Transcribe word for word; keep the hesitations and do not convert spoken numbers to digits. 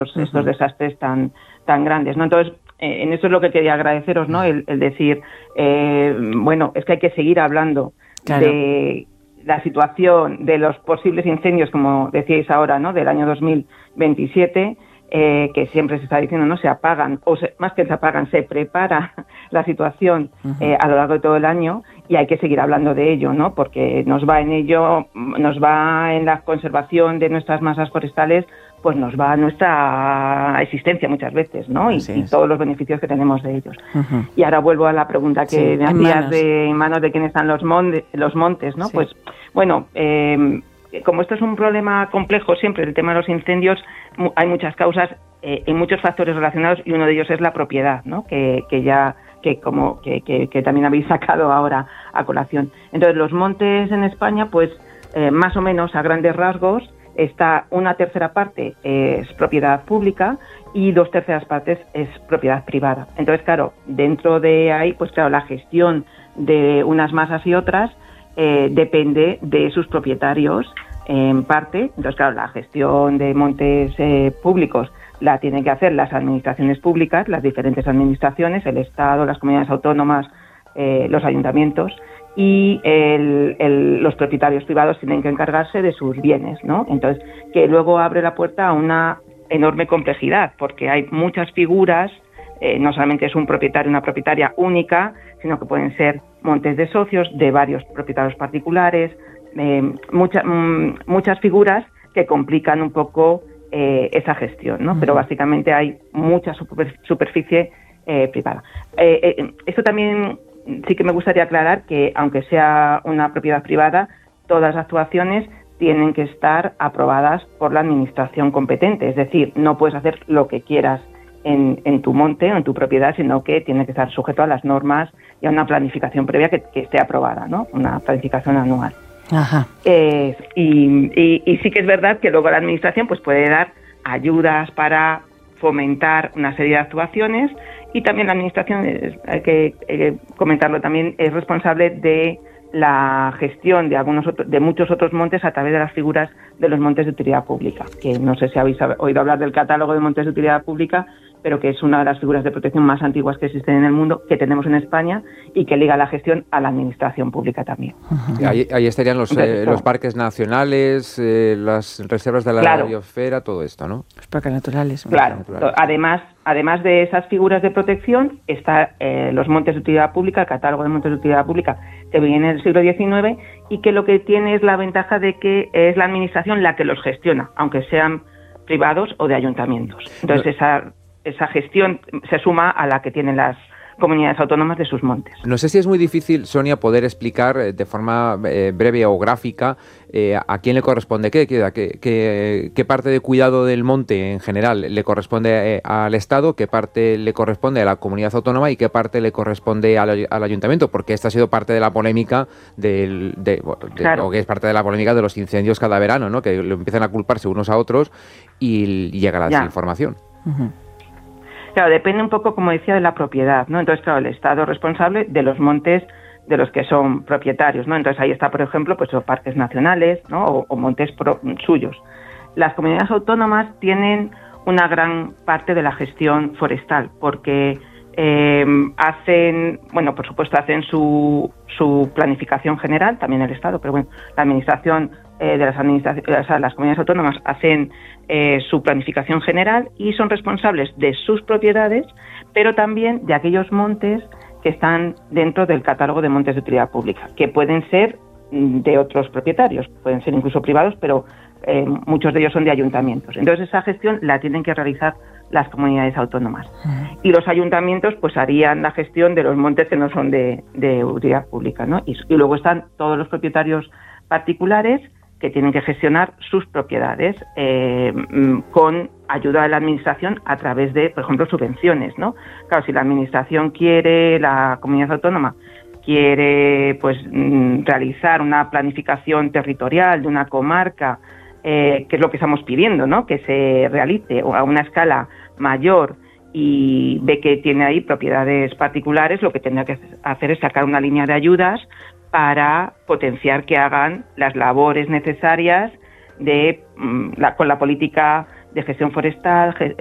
uh-huh. estos desastres tan, tan grandes, ¿no? Entonces, eh, en eso es lo que quería agradeceros, ¿no? El, el decir, eh, bueno, es que hay que seguir hablando claro. de la situación de los posibles incendios, como decíais ahora, ¿no? Del año dos mil veintisiete, eh, que siempre se está diciendo, ¿no? Se apagan, o se, más que se apagan, se prepara la situación uh-huh. eh, a lo largo de todo el año, y hay que seguir hablando de ello, ¿no? Porque nos va en ello, nos va en la conservación de nuestras masas forestales, pues nos va a nuestra existencia muchas veces, ¿no? Y, y todos los beneficios que tenemos de ellos. Uh-huh. Y ahora vuelvo a la pregunta que sí, me hacías de en manos de quién están los, monte, los montes, ¿no? Sí. Pues, bueno, eh, como esto es un problema complejo siempre, el tema de los incendios, hay muchas causas eh, y muchos factores relacionados, y uno de ellos es la propiedad, ¿no? Que, que ya, que como que, que, que también habéis sacado ahora a colación. Entonces, los montes en España, pues, eh, más o menos a grandes rasgos, está una tercera parte es propiedad pública y dos terceras partes es propiedad privada. Entonces, claro, dentro de ahí, pues claro, la gestión de unas masas y otras eh, depende de sus propietarios en parte. Entonces, claro, la gestión de montes eh, públicos la tienen que hacer las administraciones públicas, las diferentes administraciones, el Estado, las comunidades autónomas, eh, los ayuntamientos. Y el, el, los propietarios privados tienen que encargarse de sus bienes, ¿no? Entonces, que luego abre la puerta a una enorme complejidad, porque hay muchas figuras, eh, no solamente es un propietario, una propietaria única, sino que pueden ser montes de socios, de varios propietarios particulares, eh, mucha, m- muchas figuras que complican un poco eh, esa gestión, ¿no? Uh-huh. Pero básicamente hay mucha super, superficie eh, privada. Eh, eh, esto también... Sí que me gustaría aclarar que, aunque sea una propiedad privada, todas las actuaciones tienen que estar aprobadas por la administración competente. Es decir, no puedes hacer lo que quieras en, en tu monte o en tu propiedad, sino que tiene que estar sujeto a las normas y a una planificación previa que, que esté aprobada, ¿no? Una planificación anual. Ajá. Eh, y, y, y sí que es verdad que luego la administración pues puede dar ayudas para fomentar una serie de actuaciones, y también la administración, hay que eh, comentarlo también, es responsable de la gestión de algunos otros, de muchos otros montes a través de las figuras de los montes de utilidad pública, que no sé si habéis oído hablar del catálogo de montes de utilidad pública, pero que es una de las figuras de protección más antiguas que existen en el mundo, que tenemos en España, y que liga la gestión a la administración pública también. Uh-huh. Ahí, ahí estarían los, Entonces, eh, los parques nacionales, eh, las reservas de la claro. biosfera, todo esto, ¿no? Los parques naturales. Claro. naturales. Además, además de esas figuras de protección, está eh, los montes de utilidad pública, el catálogo de montes de utilidad pública, que viene en el siglo diecinueve, y que lo que tiene es la ventaja de que es la administración la que los gestiona, aunque sean privados o de ayuntamientos. Entonces, no. esa... esa gestión se suma a la que tienen las comunidades autónomas de sus montes. No sé si es muy difícil, Sonia, poder explicar eh, de forma eh, breve o gráfica eh, a quién le corresponde qué, qué, qué, qué parte de cuidado del monte en general le corresponde eh, al Estado, qué parte le corresponde a la comunidad autónoma y qué parte le corresponde al, al ayuntamiento, porque esta ha sido parte de la polémica del, de, de, claro. o que es parte de la polémica de los incendios cada verano, ¿no? Que lo empiezan a culparse unos a otros y, y llega la desinformación. Uh-huh. Claro, depende un poco, como decía, de la propiedad, ¿no? Entonces, claro, el Estado es responsable de los montes de los que son propietarios, ¿no? Entonces, ahí está, por ejemplo, pues los parques nacionales, ¿no? O, o montes pro, suyos. Las comunidades autónomas tienen una gran parte de la gestión forestal, porque eh, hacen, bueno, por supuesto, hacen su, su planificación general, también el Estado, pero bueno, la administración eh, de las administraciones, o sea, las comunidades autónomas hacen Eh, su planificación general y son responsables de sus propiedades, pero también de aquellos montes que están dentro del catálogo de montes de utilidad pública, que pueden ser de otros propietarios, pueden ser incluso privados, pero eh, muchos de ellos son de ayuntamientos. Entonces esa gestión la tienen que realizar las comunidades autónomas. Uh-huh. Y los ayuntamientos pues harían la gestión de los montes que no son de, de utilidad pública, ¿no? Y, y luego están todos los propietarios particulares que tienen que gestionar sus propiedades eh, con ayuda de la administración a través de, por ejemplo, subvenciones, ¿no? Claro, si la administración quiere, la comunidad autónoma quiere pues realizar una planificación territorial de una comarca, eh, que es lo que estamos pidiendo, ¿no? Que se realice a una escala mayor, y ve que tiene ahí propiedades particulares, lo que tendrá que hacer es sacar una línea de ayudas para potenciar que hagan las labores necesarias de la, con la política de gestión forestal,